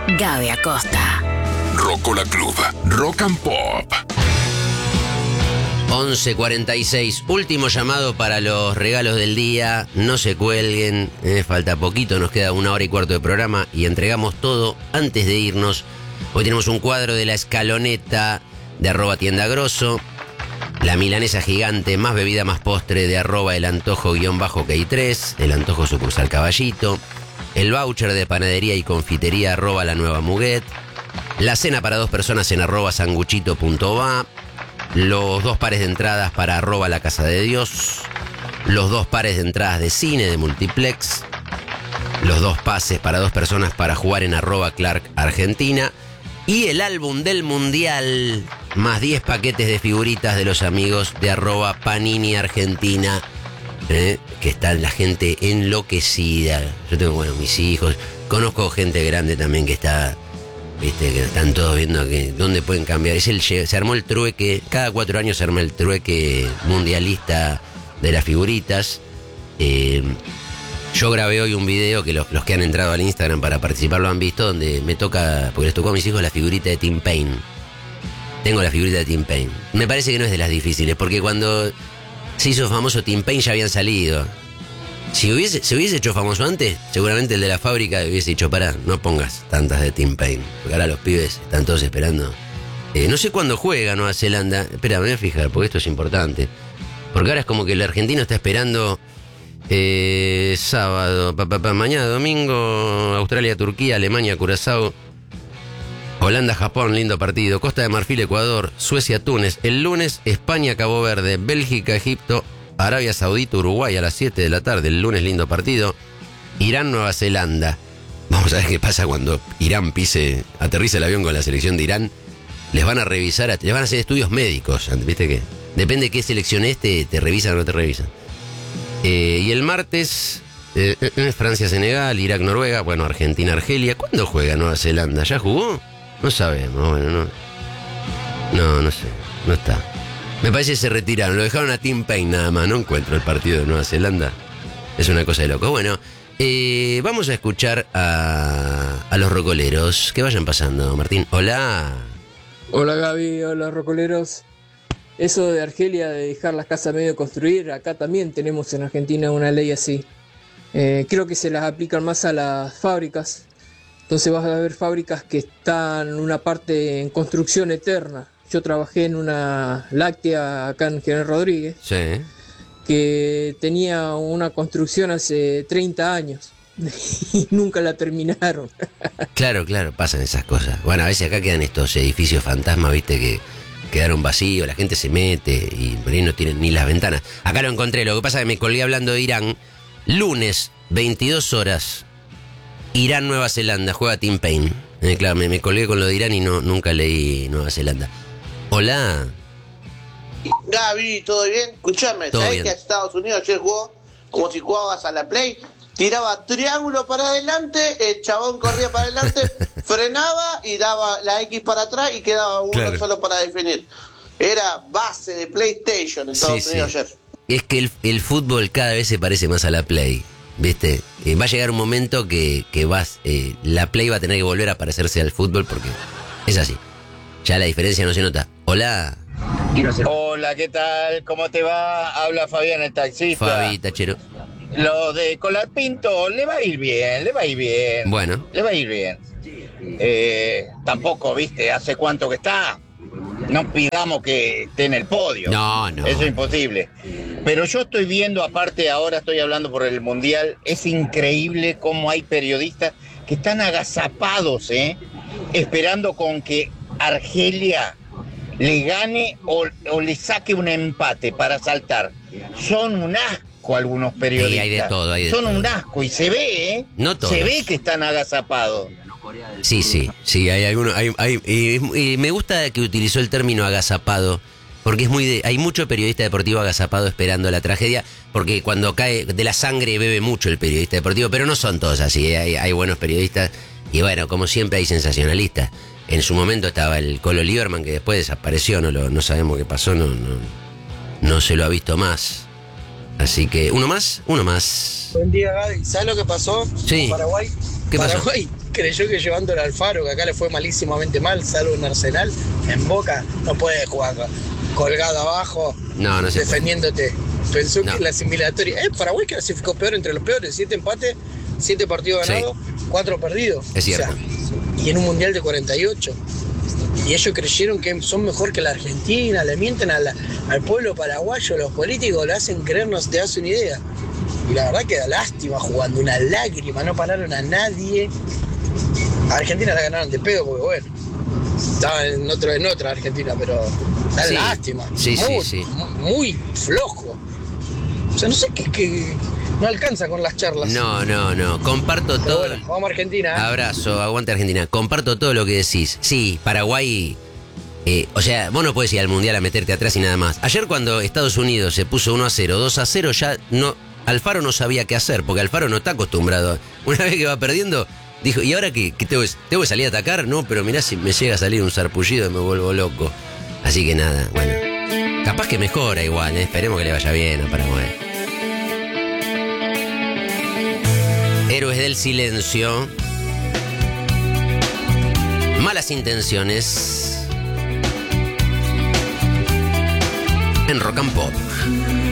Gaby Acosta. Rocola Club. Rock and Pop. 11:46. Último llamado para los regalos del día. No se cuelguen. Falta poquito. Nos queda 1 hora y cuarto de programa. Y entregamos todo antes de irnos. Hoy tenemos un cuadro de la escaloneta de @tiendagrosso. La milanesa gigante, más bebida, más postre de @el antojo_KI3. El antojo sucursal Caballito. El voucher de panadería y confitería @la nueva Muguet. La cena para 2 personas en @sanguchito.va. Los 2 pares de entradas para @la casa de Dios. Los 2 pares de entradas de cine de Multiplex. Los 2 pases para 2 personas para jugar en @Clark Argentina. Y el álbum del Mundial, más 10 paquetes de figuritas de los amigos de @Panini Argentina. Que está la gente enloquecida. Yo tengo, mis hijos. Conozco gente grande también que está, que están todos viendo que dónde pueden cambiar. Se armó el trueque, cada 4 años se arma el trueque mundialista de las figuritas. Yo grabé hoy un video que los que han entrado al Instagram para participar lo han visto, donde me toca, porque les tocó a mis hijos la figurita de Tim Payne. Tengo la figurita de Tim Payne. Me parece que no es de las difíciles, porque cuando se hizo famoso Tim Payne ya habían salido. Si se hubiese hecho famoso antes, seguramente el de la fábrica hubiese dicho, pará, no pongas tantas de Tim Payne, porque ahora los pibes están todos esperando. No sé cuándo juega Nueva Zelanda. Espera, me voy a fijar, porque esto es importante. Porque ahora es como que el argentino está esperando sábado, mañana domingo, Australia, Turquía, Alemania, Curazao, Holanda, Japón, lindo partido, Costa de Marfil, Ecuador, Suecia, Túnez. El lunes, España, Cabo Verde, Bélgica, Egipto, Arabia Saudita, Uruguay a las 7 de la tarde. El lunes, lindo partido. Irán, Nueva Zelanda. Vamos a ver qué pasa cuando Irán aterriza el avión con la selección de Irán. Les van a revisar, les van a hacer estudios médicos. ¿Viste qué? Depende de qué selección te revisan o no te revisan. Y el martes, Francia, Senegal, Irak, Noruega, Argentina, Argelia. ¿Cuándo juega Nueva Zelanda? ¿Ya jugó? No sabemos, no sé, no está. Me parece que se retiraron, lo dejaron a Tim Payne nada más, no encuentro el partido de Nueva Zelanda. Es una cosa de loco. Vamos a escuchar a los rocoleros. Que vayan pasando, Martín. Hola. Hola Gaby, hola rocoleros. Eso de Argelia, de dejar las casas medio construir, acá también tenemos en Argentina una ley así. Creo que se las aplican más a las fábricas. Entonces vas a ver fábricas que están una parte en construcción eterna. Yo trabajé en una láctea acá en General Rodríguez, sí, que tenía una construcción hace 30 años y nunca la terminaron. Claro, pasan esas cosas. A veces acá quedan estos edificios fantasmas, viste, que quedaron vacíos, la gente se mete y por ahí no tienen ni las ventanas. Acá lo encontré, lo que pasa es que me colgué hablando de Irán. Lunes, 22 horas, Irán, Nueva Zelanda, juega Tim Payne. Claro, me colgué con lo de Irán y nunca leí Nueva Zelanda. Hola. Gaby, ¿todo bien? Escuchame, ¿sabés que a Estados Unidos ayer jugó como si jugabas a la Play? Tiraba triángulo para adelante, el chabón corría para adelante, frenaba y daba la X para atrás y quedaba uno solo para definir. Era base de PlayStation en Estados Unidos ayer. Es que el fútbol cada vez se parece más a la Play, ¿viste? Va a llegar un momento que la Play va a tener que volver a parecerse al fútbol porque es así. Ya la diferencia no se nota. Hola. Hola, ¿qué tal? ¿Cómo te va? Habla Fabián, el taxista. Fabi, tachero. Lo de Colapinto le va a ir bien. Bueno. Le va a ir bien. Tampoco, viste, ¿hace cuánto que está? No pidamos que esté en el podio. No. Eso es imposible. Pero yo estoy viendo, aparte ahora estoy hablando por el Mundial, es increíble cómo hay periodistas que están agazapados, esperando con que Argelia le gane o le saque un empate para saltar. Son un asco algunos periodistas. Sí, hay de todo, Son un asco y se ve, No todos. Se ve que están agazapados. Sí, hay algunos. Y me gusta que utilizó el término agazapado, porque hay mucho periodista deportivo agazapado esperando la tragedia, porque cuando cae de la sangre bebe mucho el periodista deportivo, pero no son todos así, hay buenos periodistas, y como siempre hay sensacionalistas. En su momento estaba el Colo Lieberman, que después desapareció, no sabemos qué pasó, no se lo ha visto más. Así que, ¿uno más? Buen día, Gaby. ¿Sabes lo que pasó Sí. en Paraguay? ¿Qué pasó? Paraguay creyó que llevando al Alfaro, que acá le fue malísimamente mal, salvo en Arsenal, en Boca no puede jugar colgado abajo, No se defendiéndote. Pensó No. que la similatoria. Paraguay clasificó peor entre los peores, 7 empates, 7 partidos Sí. ganados, 4 perdidos. Es cierto. Y en un mundial de 48. Y ellos creyeron que son mejor que la Argentina, le mienten al pueblo paraguayo, los políticos le hacen creer, no te das una idea. Y la verdad que da lástima jugando, una lágrima, no pararon a nadie. A Argentina la ganaron de pedo porque bueno, estaba en otra Argentina, pero da Sí. lástima. Sí, muy, sí. muy flojo. O sea, no sé qué no alcanza con las charlas. No. Comparto Pero todo. bueno, vamos a Argentina. Abrazo, aguante Argentina. Comparto todo lo que decís. Sí, Paraguay. O sea, vos no podés ir al Mundial a meterte atrás y nada más. Ayer cuando Estados Unidos se puso 1-0, 2-0, ya no. Alfaro no sabía qué hacer, porque Alfaro no está acostumbrado. Una vez que va perdiendo, dijo, ¿y ahora qué? ¿Tengo que salir a atacar? No, pero mirá si me llega a salir un sarpullido y me vuelvo loco. Así que nada, bueno. Capaz que mejora igual, esperemos que le vaya bien a Paraguay. Héroes del silencio. Malas intenciones. En Rock and Pop.